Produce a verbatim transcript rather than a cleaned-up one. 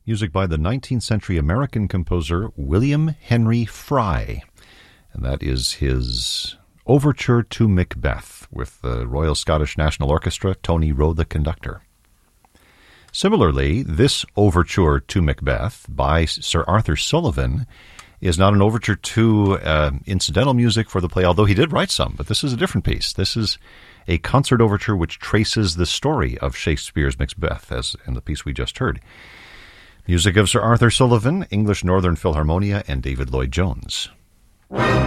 music by the nineteenth century American composer William Henry Fry. And that is his Overture to Macbeth with the Royal Scottish National Orchestra, Tony Rowe the conductor. Similarly, this Overture to Macbeth by Sir Arthur Sullivan is not an overture to uh, incidental music for the play, although he did write some, but this is a different piece. This is a concert overture which traces the story of Shakespeare's Macbeth, as in the piece we just heard. Music of Sir Arthur Sullivan, English Northern Philharmonia, and David Lloyd Jones.